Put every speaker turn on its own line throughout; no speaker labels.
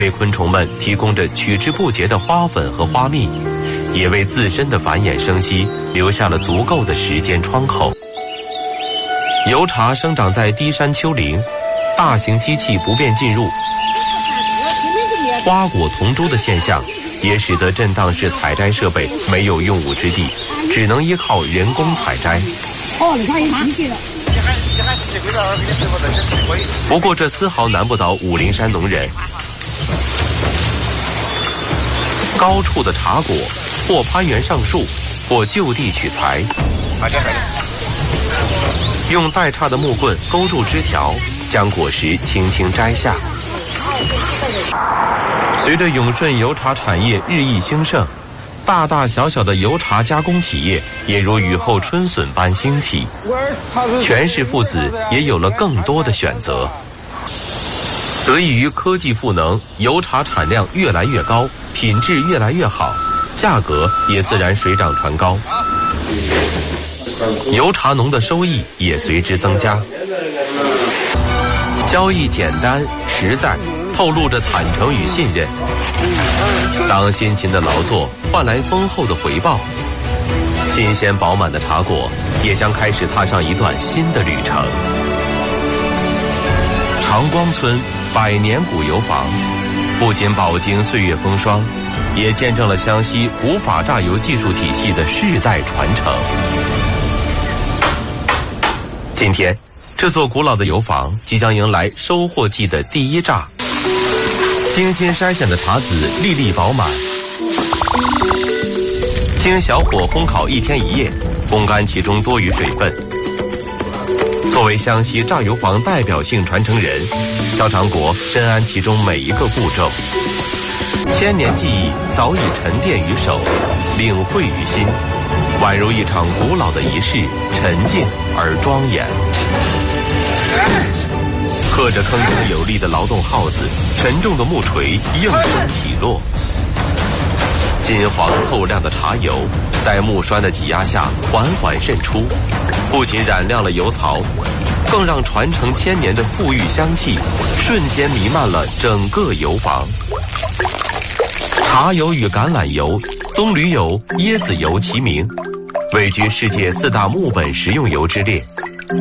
为昆虫们提供着取之不竭的花粉和花蜜，也为自身的繁衍生息留下了足够的时间窗口。油茶生长在低山丘陵，大型机器不便进入，花果同株的现象也使得震荡式采摘设备没有用武之地，只能依靠人工采摘。
你看有机器了。
不过这丝毫难不倒武陵山农人。高处的茶果，或攀援上树，或就地取材，用带杈的木棍勾住枝条，将果实轻轻摘下。随着永顺油茶产业日益兴盛，大大小小的油茶加工企业也如雨后春笋般兴起，全氏父子也有了更多的选择。得益于科技赋能，油茶产量越来越高，品质越来越好，价格也自然水涨船高，油茶农的收益也随之增加。交易简单实在，透露着坦诚与信任。当辛勤的劳作换来丰厚的回报，新鲜饱满的茶果也将开始踏上一段新的旅程。长光村100年古油坊，不仅饱经岁月风霜，也见证了湘西无法榨油技术体系的世代传承。今天，这座古老的油坊即将迎来收获季的第一榨。精心筛选的茶籽粒粒饱满，经小火烘烤1天1夜，烘干其中多余水分。作为湘西榨油坊代表性传承人，肖长国深谙其中每一个步骤，千年技艺早已沉淀于手，领会于心，宛如一场古老的仪式，沉静而庄严。刻着铿锵有力的劳动号子，沉重的木锤应声起落。金黄透亮的茶油在木栓的挤压下缓缓渗出，不仅染亮了油槽，更让传承1000年的馥郁香气瞬间弥漫了整个油坊。茶油与橄榄油、棕榈油、椰子油齐名，位居世界4大木本食用油之列。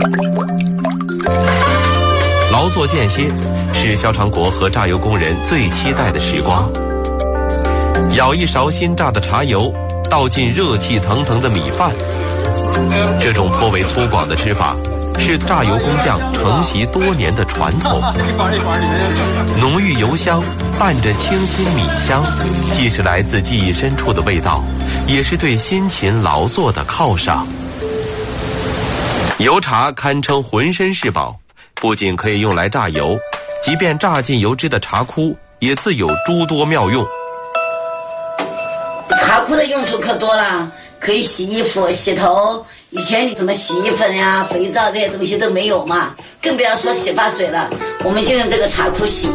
劳作间歇是肖长国和榨油工人最期待的时光。舀一勺新榨的茶油，倒进热气腾腾的米饭。这种颇为粗犷的吃法，是榨油工匠承袭多年的传统。浓郁油香伴着清新米香，既是来自记忆深处的味道，也是对辛勤劳作的犒赏。油茶堪称浑身是宝，不仅可以用来榨油，即便榨尽油脂的茶枯也自有诸多妙用。
茶枯的用处可多了，可以洗衣服、洗头。以前你什么洗衣粉呀、肥皂这些东西都没有嘛，更不要说洗发水了，我们就用这个茶枯洗。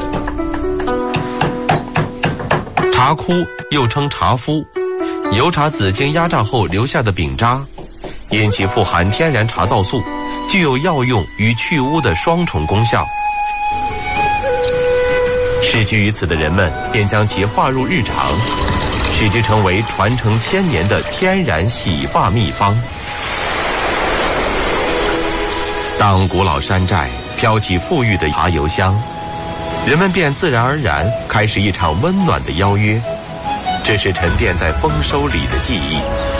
茶枯又称茶麸，油茶籽经压榨后留下的饼渣，因其富含天然茶皂素，具有药用与去污的双重功效。适居于此的人们便将其化入日常，使之成为传承1000年的天然洗发秘方。当古老山寨飘起馥郁的茶油香，人们便自然而然开始一场温暖的邀约，这是沉淀在丰收里的记忆。